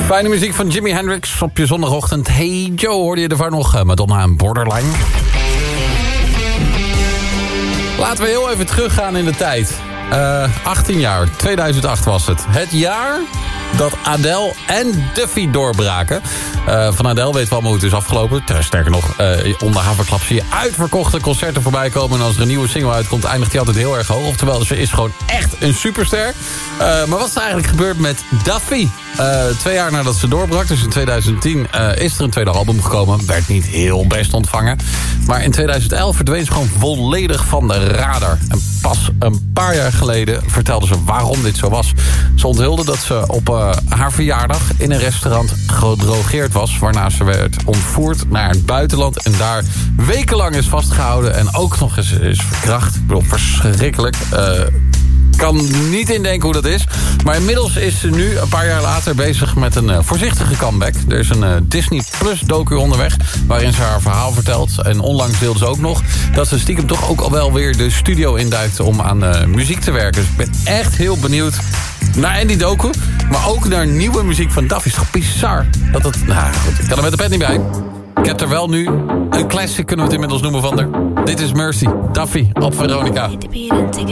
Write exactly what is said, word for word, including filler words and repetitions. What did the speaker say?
Fijne muziek van Jimi Hendrix op je zondagochtend. Hey Joe, hoorde je ervan nog? Madonna en Borderline. Laten we heel even teruggaan in de tijd. Uh, achttien jaar, tweeduizend acht was het. Het jaar dat Adele en Duffy doorbraken. Uh, van Adele weten we allemaal hoe het is afgelopen. Sterker nog, uh, onder haverklap zie je uitverkochte concerten voorbij komen. En als er een nieuwe single uitkomt, eindigt hij altijd heel erg hoog. Oftewel, ze is gewoon echt een superster. Uh, maar wat is er eigenlijk gebeurd met Duffy? Uh, twee jaar nadat ze doorbrak, dus in tweeduizend tien, uh, is er een tweede album gekomen. Werd niet heel best ontvangen. Maar in tweeduizend elf verdween ze gewoon volledig van de radar. En pas een paar jaar geleden vertelde ze waarom dit zo was. Ze onthulde dat ze op uh, haar verjaardag in een restaurant gedrogeerd was, waarna ze werd ontvoerd naar het buitenland en daar wekenlang is vastgehouden en ook nog eens is verkracht. Ik bedoel, verschrikkelijk. Uh, kan niet indenken hoe dat is. Maar inmiddels is ze nu, een paar jaar later, bezig met een uh, voorzichtige comeback. Er is een uh, Disney Plus docu onderweg, waarin ze haar verhaal vertelt. En onlangs deelde ze ook nog dat ze stiekem toch ook al wel weer de studio induikt om aan uh, muziek te werken. Dus ik ben echt heel benieuwd naar en die docu, maar ook naar nieuwe muziek van Duffy. Het is toch bizar dat het... Nou goed, ik kan er met de pet niet bij. Ik heb er wel nu een classic, kunnen we het inmiddels noemen, van haar. Dit is Mercy, Duffy op Veronica.